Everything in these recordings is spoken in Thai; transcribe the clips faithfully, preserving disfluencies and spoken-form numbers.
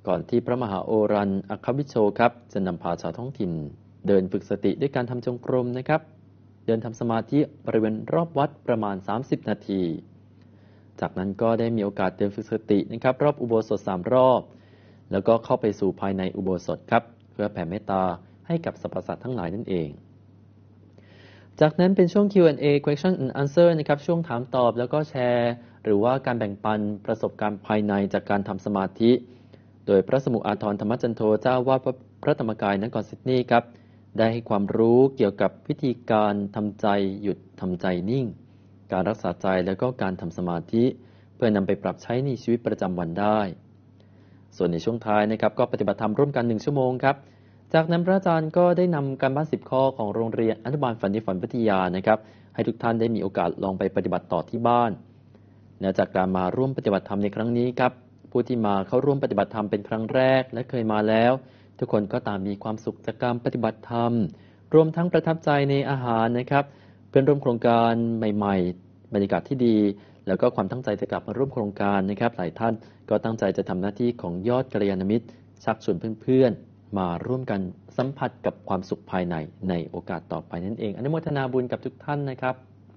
ก่อนที่พระมหาโอรันอัคควิโชครับจะนำพาชาวท้องถิ่นเดินฝึกสติด้วยการทำจงกรมนะครับเดินทำสมาธิบริเวณรอบวัดประมาณสามสิบนาทีจากนั้นก็ได้มีโอกาสเดินฝึกสตินะครับรอบอุโบสถสามรอบแล้วก็เข้าไปสู่ภายในอุโบสถครับเพื่อแผ่เมตตาให้กับสรรพสัตว์ทั้งหลายนั่นเองจากนั้นเป็นช่วง คิว แอนด์ เอ question and answer นะครับช่วงถามตอบแล้วก็แชร์หรือว่าการแบ่งปันประสบการณ์ภายในจากการทำสมาธิโดยพระสมุอาทรธรรมจันโทเจ้าวาดพระธรรมกายนครซิดนีย์ครับได้ให้ความรู้เกี่ยวกับวิธีการทำใจหยุดทำใจนิ่งการรักษาใจแล้วก็การทำสมาธิเพื่อนำไปปรับใช้ในชีวิตประจำวันได้ส่วนในช่วงท้ายนะครับก็ปฏิบัติธรรมร่วมกันหนึ่งชั่วโมงครับจากนั้นพระอาจารย์ก็ได้นำการบ้านสิบข้อของโรงเรียนอนุบาลฝันดีฝันวิทยานะครับให้ทุกท่านได้มีโอกาสลองไปปฏิบัติต่อที่บ้านและจากการมาร่วมปฏิบัติธรรมในครั้งนี้ครับผู้ที่มาเข้าร่วมปฏิบัติธรรมเป็นครั้งแรกและเคยมาแล้วทุกคนก็ต่างมีความสุขจากการปฏิบัติธรรมรวมทั้งประทับใจในอาหารนะครับเพื่อนร่วมโครงการใหม่ๆบรรยากาศที่ดีแล้วก็ความตั้งใจจะกลับมาร่วมโครงการนะครับหลายท่านก็ตั้งใจจะทำหน้าที่ของยอดกัลยาณมิตรชักชวนเพื่อนๆมาร่วมกันสัมผัสกับความสุขภายในในโอกาสต่อไปนั่นเองอนุโมทนาบุญกับทุกท่านนะครับ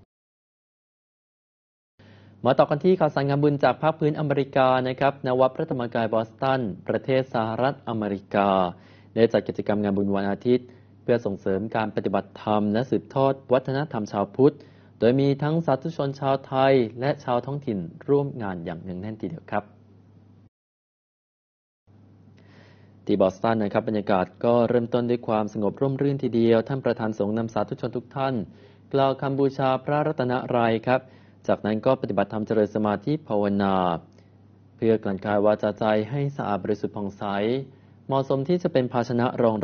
มาต่อกันที่ข่าวสารงานบุญจากภาคพื้นอเมริกานะครับณวัดพระธรรมกายบอสตันประเทศสหรัฐอเมริกาได้จัดกิจกรรมงานบุญวันอาทิตย์เพื่อส่งเสริมการปฏิบัติธรรมและสืบทอดวัฒนธรรมชาวพุทธโดยมีทั้งสาธุชนชาวไทยและชาวท้องถิ่นร่วมงานอย่างเนืองแน่นทีเดียวครับที่บอสตันนะครับบรรยากาศก็เริ่มต้นด้วยความสงบร่มรื่นทีเดียวท่านประธานสงฆ์นำสาธุชนทุกท่านกล่าวคำบูชาพระรัตนตรัยครับจากนั้นก็ปฏิบัติธรรมเจริญสมาธิภาวนาเพื่อกลั่นกายวาจาใจให้สะอาดบริสุทธิ์ผ่องใสเหมาะสมที่จะเป็นภาชนะรอง